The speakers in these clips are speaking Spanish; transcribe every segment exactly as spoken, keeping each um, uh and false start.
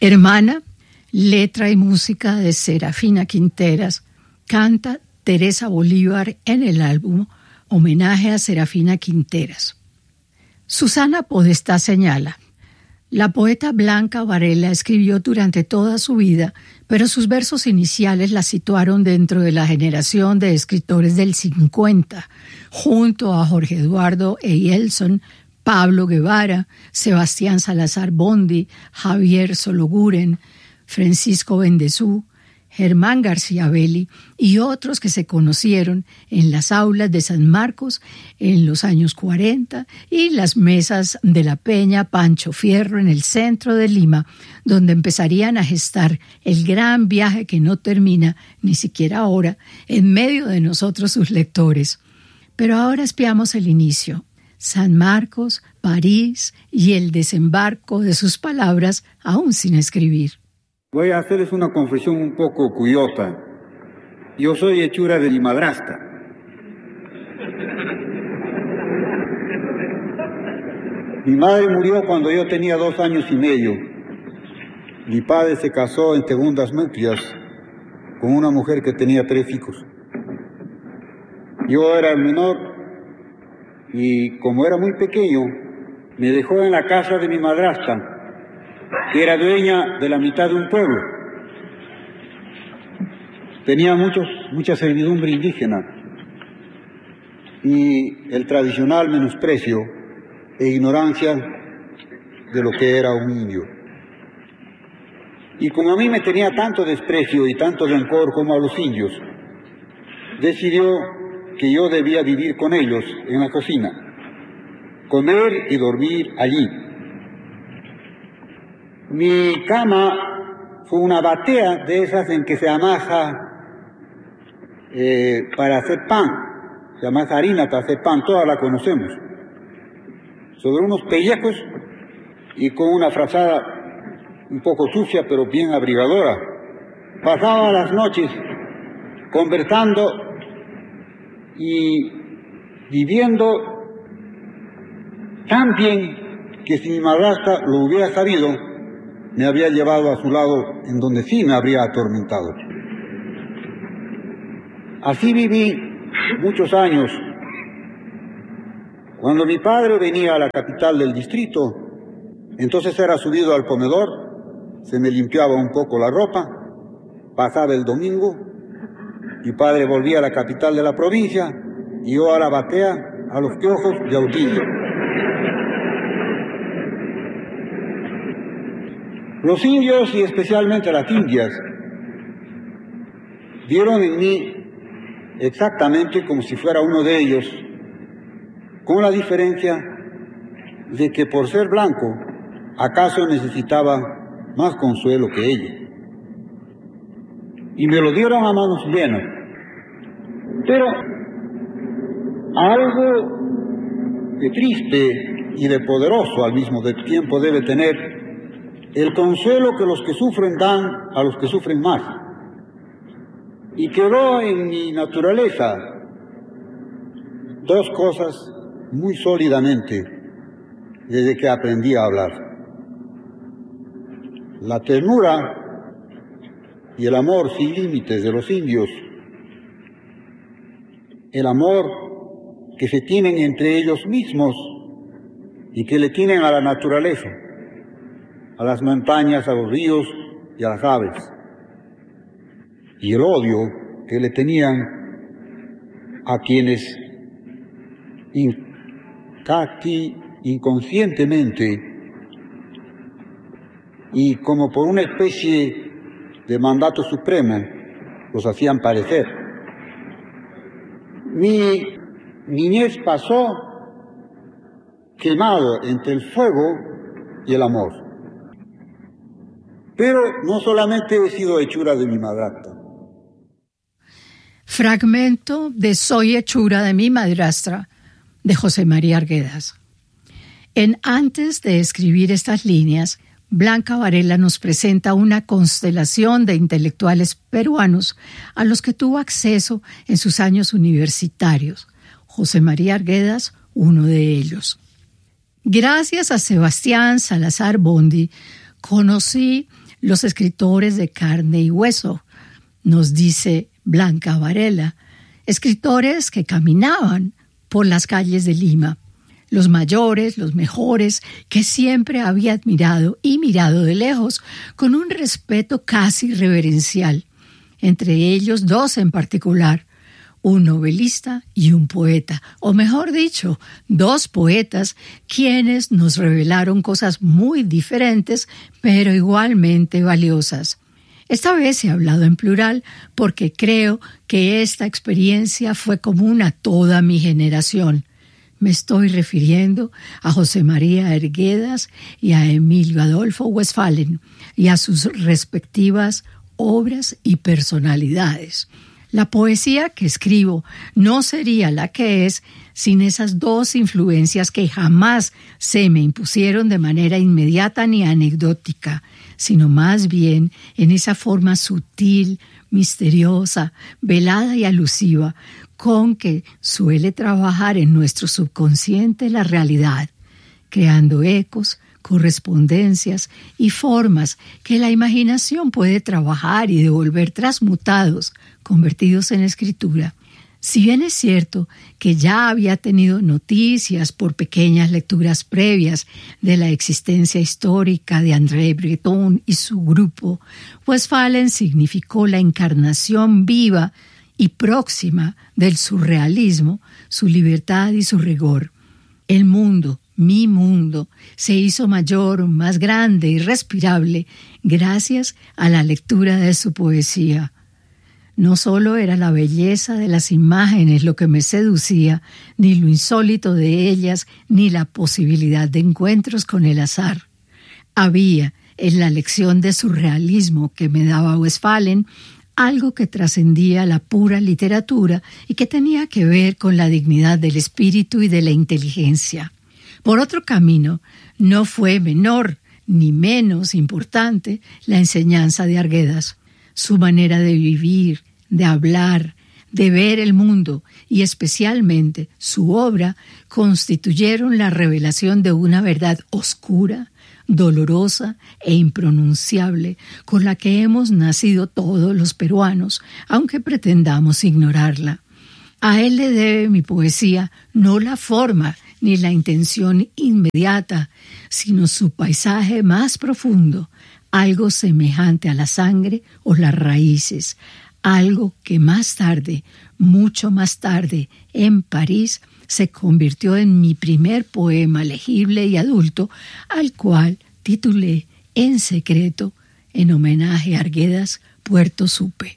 Hermana, letra y música de Serafina Quinteras, canta Teresa Bolívar en el álbum Homenaje a Serafina Quinteras. Susana Podestá señala: la poeta Blanca Varela escribió durante toda su vida, pero sus versos iniciales la situaron dentro de la generación de escritores del cincuenta, junto a Jorge Eduardo Eyelson, Pablo Guevara, Sebastián Salazar Bondy, Javier Sologuren, Francisco Bendezú, Germán García Belli y otros que se conocieron en las aulas de San Marcos en los años cuarenta y las mesas de la Peña Pancho Fierro en el centro de Lima, donde empezarían a gestar el gran viaje que no termina ni siquiera ahora en medio de nosotros sus lectores. Pero ahora espiamos el inicio: San Marcos, París y el desembarco de sus palabras aún sin escribir. Voy a hacerles una confesión un poco cuyota. Yo soy hechura de mi madrastra. Mi madre murió cuando yo tenía dos años y medio. Mi padre se casó en segundas nupcias con una mujer que tenía tres hijos. Yo era el menor y como era muy pequeño, me dejó en la casa de mi madrastra, que era dueña de la mitad de un pueblo. Tenía muchos, mucha servidumbre indígena y el tradicional menosprecio e ignorancia de lo que era un indio. Y como a mí me tenía tanto desprecio y tanto rencor como a los indios, decidió que yo debía vivir con ellos en la cocina, comer y dormir allí. Mi cama fue una batea de esas en que se amaja eh, para hacer pan, se amaja harina para hacer pan, todas la conocemos, sobre unos pellejos y con una frazada un poco sucia pero bien abrigadora. Pasaba las noches conversando y viviendo tan bien que si mi madrastra lo hubiera sabido, me habría llevado a su lado en donde sí me habría atormentado. Así viví muchos años. Cuando mi padre venía a la capital del distrito, entonces era subido al comedor, se me limpiaba un poco la ropa, pasaba el domingo, mi padre volvía a la capital de la provincia y yo a la batea, a los piojos de Autillo. Los indios, y especialmente las indias, vieron en mí exactamente como si fuera uno de ellos, con la diferencia de que por ser blanco, acaso necesitaba más consuelo que ella. Y me lo dieron a manos llenas. Pero algo de triste y de poderoso al mismo tiempo debe tener el consuelo que los que sufren dan a los que sufren más. Y quedó en mi naturaleza dos cosas muy sólidamente desde que aprendí a hablar: la ternura y el amor sin límites de los indios, el amor que se tienen entre ellos mismos y que le tienen a la naturaleza, a las montañas, a los ríos y a las aves, y el odio que le tenían a quienes in, casi inconscientemente y como por una especie de mandato supremo los hacían padecer. Mi niñez pasó quemado entre el fuego y el amor. Pero no solamente he sido hechura de mi madrastra. Fragmento de Soy hechura de mi madrastra, de José María Arguedas. En Antes de escribir estas líneas, Blanca Varela nos presenta una constelación de intelectuales peruanos a los que tuvo acceso en sus años universitarios. José María Arguedas, uno de ellos. Gracias a Sebastián Salazar Bondy, conocí los escritores de carne y hueso, nos dice Blanca Varela, escritores que caminaban por las calles de Lima, los mayores, los mejores, que siempre había admirado y mirado de lejos, con un respeto casi reverencial, entre ellos dos en particular, un novelista y un poeta, o mejor dicho, dos poetas, quienes nos revelaron cosas muy diferentes, pero igualmente valiosas. Esta vez he hablado en plural porque creo que esta experiencia fue común a toda mi generación. Me estoy refiriendo a José María Arguedas y a Emilio Adolfo Westphalen y a sus respectivas obras y personalidades. La poesía que escribo no sería la que es sin esas dos influencias que jamás se me impusieron de manera inmediata ni anecdótica, sino más bien en esa forma sutil, misteriosa, velada y alusiva con que suele trabajar en nuestro subconsciente la realidad, creando ecos, correspondencias y formas que la imaginación puede trabajar y devolver transmutados, convertidos en escritura. Si bien es cierto que ya había tenido noticias por pequeñas lecturas previas de la existencia histórica de André Breton y su grupo, Westphalen significó la encarnación viva y próxima del surrealismo, su libertad y su rigor. El mundo, mi mundo, se hizo mayor, más grande y respirable gracias a la lectura de su poesía. No solo era la belleza de las imágenes lo que me seducía, ni lo insólito de ellas, ni la posibilidad de encuentros con el azar. Había, en la lección de surrealismo que me daba Westphalen, algo que trascendía la pura literatura y que tenía que ver con la dignidad del espíritu y de la inteligencia. Por otro camino, no fue menor ni menos importante la enseñanza de Arguedas. Su manera de vivir, de hablar, de ver el mundo y especialmente su obra constituyeron la revelación de una verdad oscura, dolorosa e impronunciable con la que hemos nacido todos los peruanos, aunque pretendamos ignorarla. A él le debe mi poesía no la forma ni la intención inmediata, sino su paisaje más profundo, algo semejante a la sangre o las raíces, algo que más tarde, mucho más tarde, en París, se convirtió en mi primer poema legible y adulto, al cual titulé En secreto, en homenaje a Arguedas, Puerto Supe.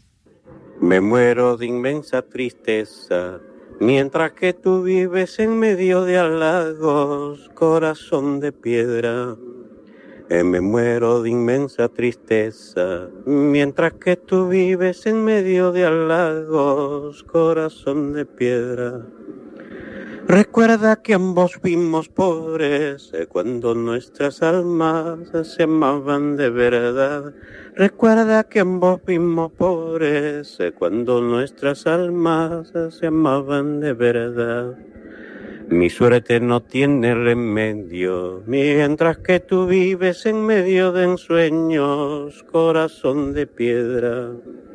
Me muero de inmensa tristeza, mientras que tú vives en medio de halagos, corazón de piedra. Eh, me muero de inmensa tristeza, mientras que tú vives en medio de halagos, corazón de piedra. Recuerda que ambos fuimos pobres eh, cuando nuestras almas se amaban de verdad. Recuerda que ambos fuimos pobres eh, cuando nuestras almas se amaban de verdad. Mi suerte no tiene remedio, mientras que tú vives en medio de ensueños, corazón de piedra.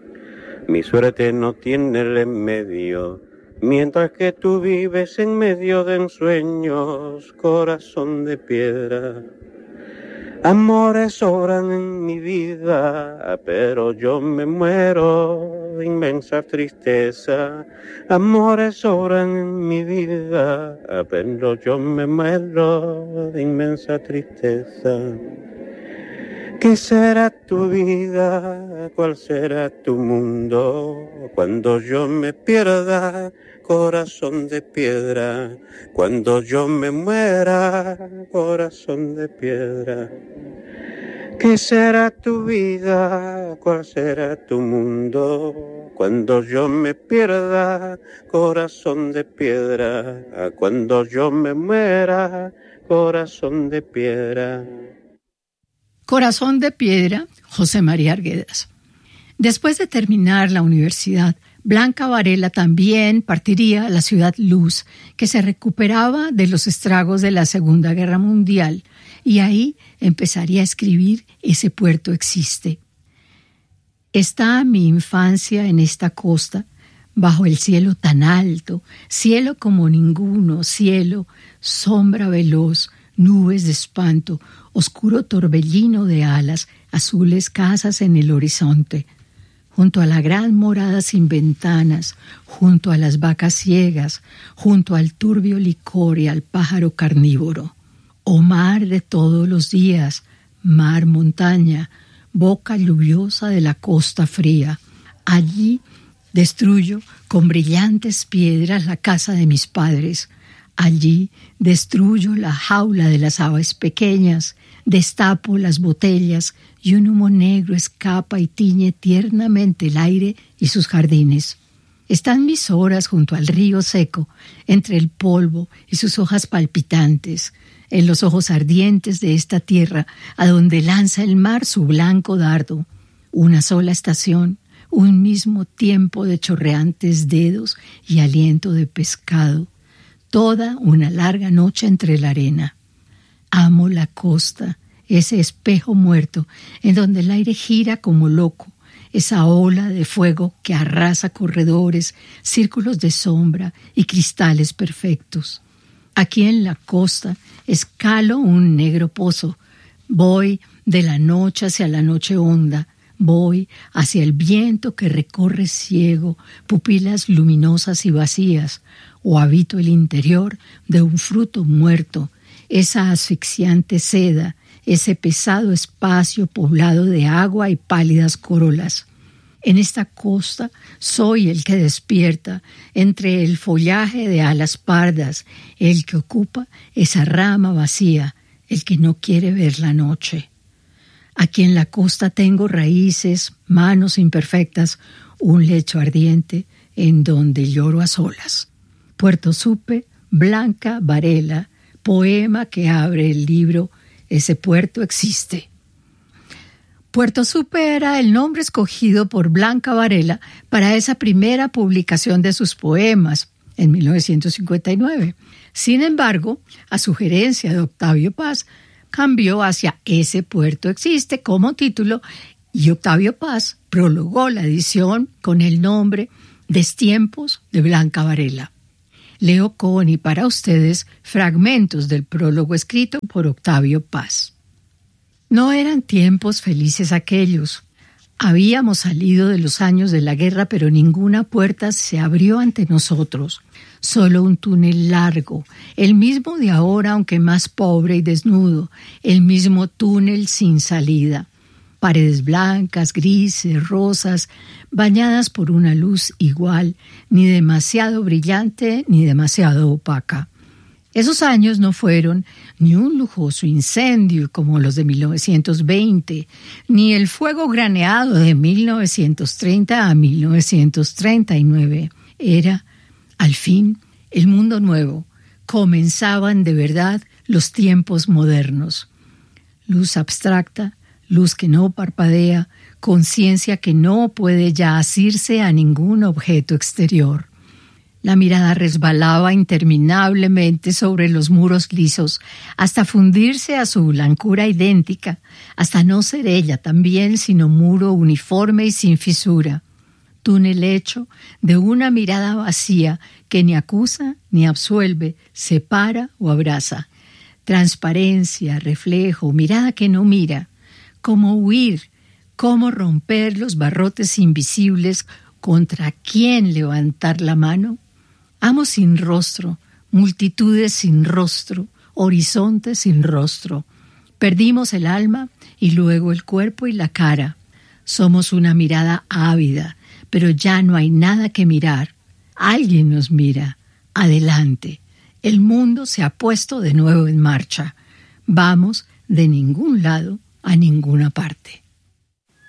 Mi suerte no tiene remedio, mientras que tú vives en medio de ensueños, corazón de piedra. Amores sobran en mi vida, pero yo me muero de inmensa tristeza. Amores sobran en mi vida, pero yo me muero de inmensa tristeza. ¿Qué será tu vida? ¿Cuál será tu mundo? Cuando yo me pierda, corazón de piedra. Cuando yo me muera, corazón de piedra. ¿Qué será tu vida? ¿Cuál será tu mundo? Cuando yo me pierda, corazón de piedra. Cuando yo me muera, corazón de piedra. Corazón de piedra, José María Arguedas. Después de terminar la universidad, Blanca Varela también partiría a la ciudad Luz, que se recuperaba de los estragos de la Segunda Guerra Mundial, y ahí empezaría a escribir Ese puerto existe. Está mi infancia en esta costa, bajo el cielo tan alto, cielo como ninguno, cielo, sombra veloz, nubes de espanto, oscuro torbellino de alas, azules casas en el horizonte. Junto a la gran morada sin ventanas, junto a las vacas ciegas, junto al turbio licor y al pájaro carnívoro. Oh mar de todos los días, mar montaña, boca lluviosa de la costa fría. Allí destruyo con brillantes piedras la casa de mis padres. Allí destruyo la jaula de las aves pequeñas, destapo las botellas y un humo negro escapa y tiñe tiernamente el aire y sus jardines. Están mis horas junto al río seco, entre el polvo y sus hojas palpitantes, en los ojos ardientes de esta tierra, a donde lanza el mar su blanco dardo. Una sola estación, un mismo tiempo de chorreantes dedos y aliento de pescado. Toda una larga noche entre la arena. Amo la costa, ese espejo muerto, en donde el aire gira como loco, esa ola de fuego que arrasa corredores, círculos de sombra y cristales perfectos. Aquí en la costa escalo un negro pozo, voy de la noche hacia la noche honda, voy hacia el viento que recorre ciego, pupilas luminosas y vacías, o habito el interior de un fruto muerto, esa asfixiante seda, ese pesado espacio poblado de agua y pálidas corolas. En esta costa soy el que despierta entre el follaje de alas pardas, el que ocupa esa rama vacía, el que no quiere ver la noche. Aquí en la costa tengo raíces, manos imperfectas, un lecho ardiente en donde lloro a solas. Puerto Supe, Blanca Varela, poema que abre el libro Ese puerto existe. Puerto Supe era el nombre escogido por Blanca Varela para esa primera publicación de sus poemas en mil novecientos cincuenta y nueve. Sin embargo, a sugerencia de Octavio Paz, cambió hacia Ese puerto existe como título y Octavio Paz prologó la edición con el nombre Destiempos de Blanca Varela. Leo con y para ustedes fragmentos del prólogo escrito por Octavio Paz. No eran tiempos felices aquellos. Habíamos salido de los años de la guerra, pero ninguna puerta se abrió ante nosotros. Solo un túnel largo, el mismo de ahora, aunque más pobre y desnudo, el mismo túnel sin salida. Paredes blancas, grises, rosas, bañadas por una luz igual, ni demasiado brillante ni demasiado opaca. Esos años no fueron ni un lujoso incendio como los de mil novecientos veinte, ni el fuego graneado de mil novecientos treinta a mil novecientos treinta y nueve. Era, al fin, el mundo nuevo. Comenzaban de verdad los tiempos modernos. Luz abstracta, luz que no parpadea, conciencia que no puede ya asirse a ningún objeto exterior. La mirada resbalaba interminablemente sobre los muros lisos, hasta fundirse a su blancura idéntica, hasta no ser ella también, sino muro uniforme y sin fisura. Túnel hecho de una mirada vacía que ni acusa ni absuelve, separa o abraza. Transparencia, reflejo, mirada que no mira. Cómo huir, cómo romper los barrotes invisibles, contra quién levantar la mano. Amos sin rostro, multitudes sin rostro, horizontes sin rostro. Perdimos el alma y luego el cuerpo y la cara. Somos una mirada ávida, pero ya no hay nada que mirar. Alguien nos mira. Adelante. El mundo se ha puesto de nuevo en marcha. Vamos de ningún lado a ninguna parte.